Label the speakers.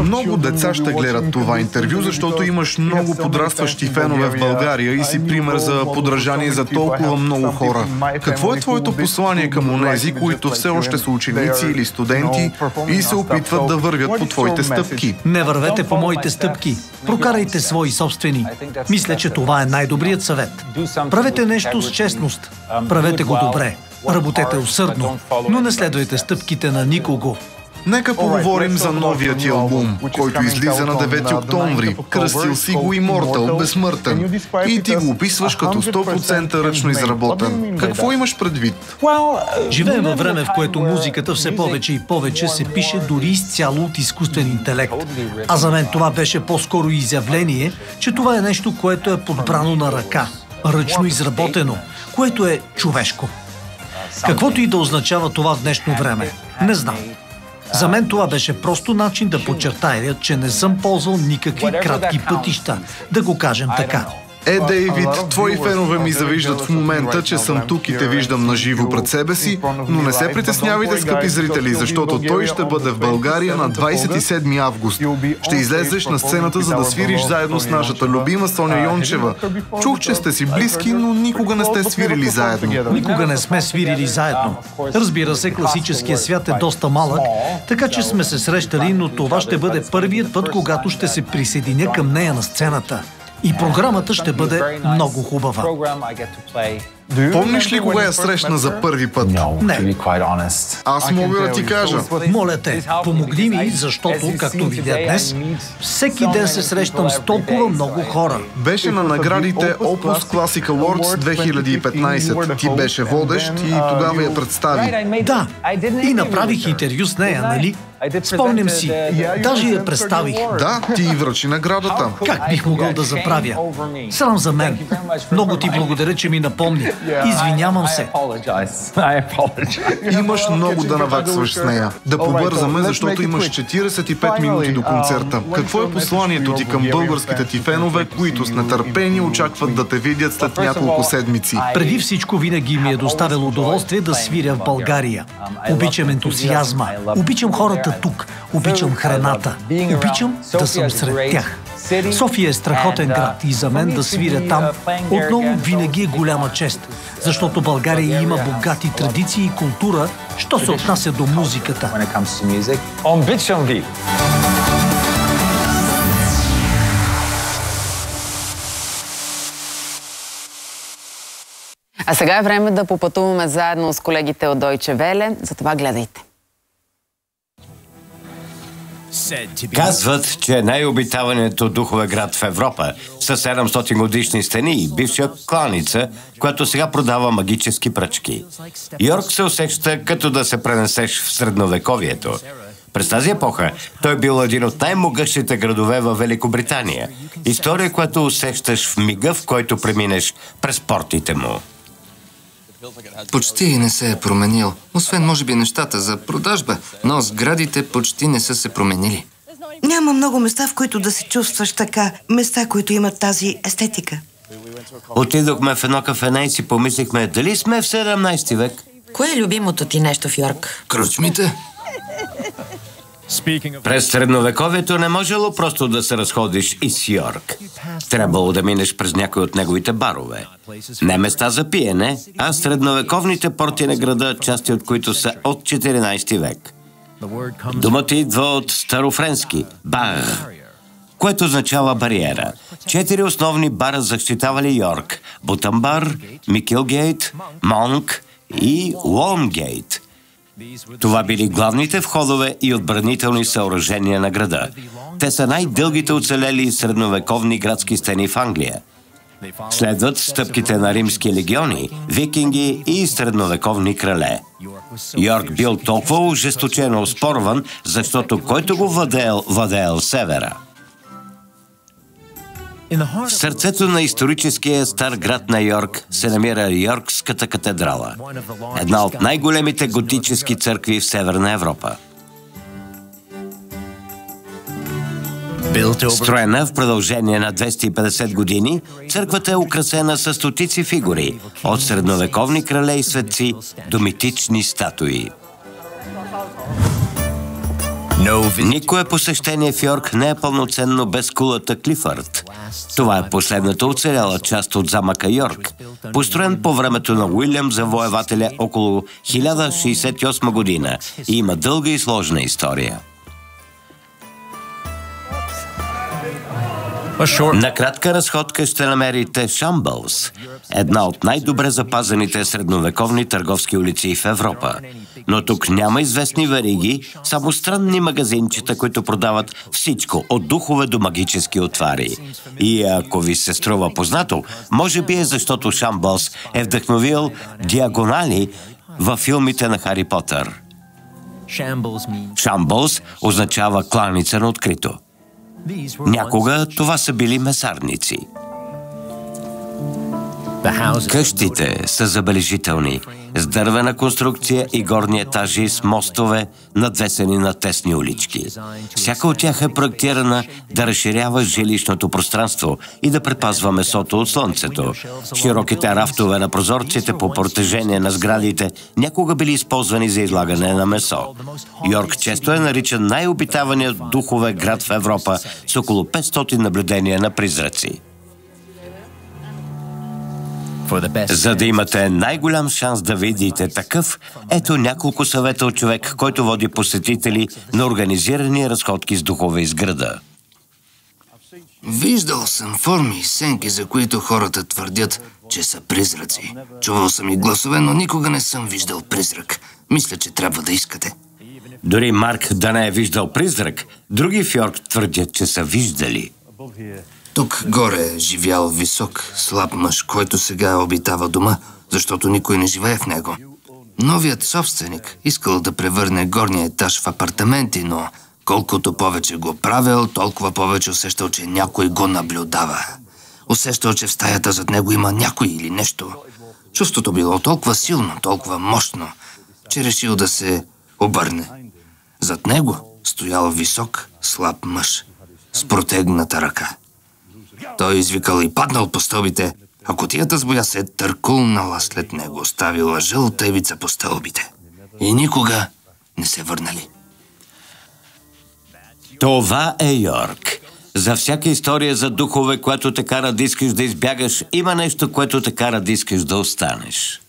Speaker 1: Много деца ще гледат това интервю, защото имаш много подрастващи фенове в България и си пример за подражание за толкова много хора. Какво е твоето послание към онези, които все още са ученици или студенти и се опитват да вървят по твоите стъпки?
Speaker 2: Не вървете по моите стъпки. Прокарайте свои собствени. Мисля, че това е най-добрият съвет. Правете нещо с честност. Правете го добре. Работете усърдно, но не следвайте стъпките на никого.
Speaker 1: Нека поговорим за новият ти албум, който излиза на 9 октомври. Кръстил си го Immortal, безсмъртен. И ти го описваш като 100% ръчно изработен. Какво имаш предвид?
Speaker 2: Живеем във време, в което музиката все повече и повече се пише дори изцяло от изкуствен интелект. А за мен това беше по-скоро изявление, че това е нещо, което е подбрано на ръка, ръчно изработено, което е човешко. Каквото и да означава това в днешно време, не знам. За мен това беше просто начин да подчертая, че не съм ползвал никакви кратки пътища, да го кажем така.
Speaker 1: Дейвид, твои фенове ми завиждат в момента, че съм тук и те виждам наживо пред себе си, но не се притеснявайте, скъпи зрители, защото той ще бъде в България на 27 август. Ще излезеш на сцената, за да свириш заедно с нашата любима Соня Йончева. Чух, че сте си близки, но никога не сте свирили заедно.
Speaker 2: Никога не сме свирили заедно. Разбира се, класическият свят е доста малък, така че сме се срещали, но това ще бъде първият път, когато ще се присъединя към нея на сцената. И програмата ще бъде много хубава.
Speaker 1: Помниш ли кога я срещна за първи път?
Speaker 2: Не.
Speaker 1: Аз мога да ти кажа.
Speaker 2: Моля те, помогни ми, защото, както видя днес, всеки ден се срещам с толкова много хора.
Speaker 1: Беше на наградите Opus Classic Awards 2015. Ти беше водещ и тогава я представи.
Speaker 2: Да, и направих интервю с нея, нали? Спомням си, даже я представих.
Speaker 1: Да, ти й връчи наградата.
Speaker 2: Как бих могъл да забравя? Срам за мен. Много ти благодаря, че ми напомни. Извинявам се.
Speaker 1: Имаш много да наваксваш с нея. Да побързаме, защото имаш 45 минути до концерта. Какво е посланието ти към българските ти фенове, които с нетърпение очакват да те видят след няколко седмици?
Speaker 2: Преди всичко винаги ми е доставило удоволствие да свиря в България. Обичам ентусиазма. Обичам хората тук. Обичам храната. Обичам да съм сред тях. София е страхотен град и за мен да свиря там отново винаги е голяма чест, защото България има богати традиции и култура, що се отнася до музиката.
Speaker 3: Обичам ви!
Speaker 4: А сега е време да попътуваме заедно с колегите от Deutsche Welle, затова гледайте.
Speaker 5: Казват, че най-обитаването духове град в Европа са 700 годишни стени и бивша кланица, която сега продава магически пръчки. Йорк се усеща като да се пренесеш в средновековието. През тази епоха той бил един от най-могъщите градове във Великобритания. История, която усещаш в мига, в който преминеш през портите му.
Speaker 6: Почти не се е променил, освен може би нещата за продажба, но сградите почти не са се променили.
Speaker 7: Няма много места, в които да се чувстваш така. Места, които имат тази естетика.
Speaker 5: Отидохме в едно кафене и си помислихме, дали сме в 17 век.
Speaker 7: Кое е любимото ти нещо в Йорк?
Speaker 6: Кръчмите?
Speaker 5: През средновековието не можело просто да се разходиш из Йорк. Трябвало да минеш през някои от неговите барове. Не места за пиене, а средновековните порти на града, части от които са от 14 век. Думата идва от старофренски «бар», което означава бариера. 4 основни бара защитавали Йорк – Бутън-бар, Микилгейт, Монк и Уолмгейт. Това били главните входове и отбранителни съоръжения на града. Те са най-дългите оцелели средновековни градски стени в Англия. Следват стъпките на римски легиони, викинги и средновековни крале. Йорк бил толкова ожесточено оспорван, защото който го владеел севера. В сърцето на историческия стар град на Йорк се намира Йоркската катедрала, една от най-големите готически църкви в Северна Европа. Строена в продължение на 250 години, църквата е украсена с стотици фигури, от средновековни крале и светци до митични статуи. Никое посещение в Йорк не е пълноценно без кулата Клифърд. Това е последната оцеляла част от замъка Йорк, построен по времето на Уилям Завоевателя около 1068 година и има дълга и сложна история. На кратка разходка ще намерите Шамбълс, една от най-добре запазените средновековни търговски улици в Европа. Но тук няма известни вериги, само странни магазинчета, които продават всичко, от духове до магически отвари. И ако ви се струва познато, може би е защото Шамбълс е вдъхновил диагонали във филмите на Хари Потър. Шамбълс означава кланица на открито. Някога това са били месарници. Къщите са забележителни, с дървена конструкция и горни етажи с мостове, надвесени на тесни улички. Всяка от тях е проектирана да разширява жилищното пространство и да предпазва месото от слънцето. Широките рафтове на прозорците по протежение на сградите някога били използвани за излагане на месо. Йорк често е наричан най-обитаваният духове град в Европа с около 500 наблюдения на призраци. За да имате най-голям шанс да видите такъв, ето няколко съвета от човек, който води посетители на организирани разходки с духове из града.
Speaker 6: Виждал съм форми и сенки, за които хората твърдят, че са призраци. Чувал съм и гласове, но никога не съм виждал призрак. Мисля, че трябва да искате.
Speaker 5: Дори Марк да не е виждал призрак, други в Йорк твърдят, че са виждали.
Speaker 6: Тук горе е живял висок, слаб мъж, който сега обитава дома, защото никой не живее в него. Новият собственик искал да превърне горния етаж в апартаменти, но колкото повече го правил, толкова повече усещал, че някой го наблюдава. Усещал, че в стаята зад него има някой или нещо. Чувството било толкова силно, толкова мощно, че решил да се обърне. Зад него стоял висок, слаб мъж с протегната ръка. Той извикал и паднал по стълбите, а кутията с боя се е търкулнала след него, оставила жълта ивица по стълбите. И никога не се върнали.
Speaker 5: Това е Йорк. За всяка история за духове, което те кара да искаш да избягаш, има нещо, което те кара да искаш да останеш.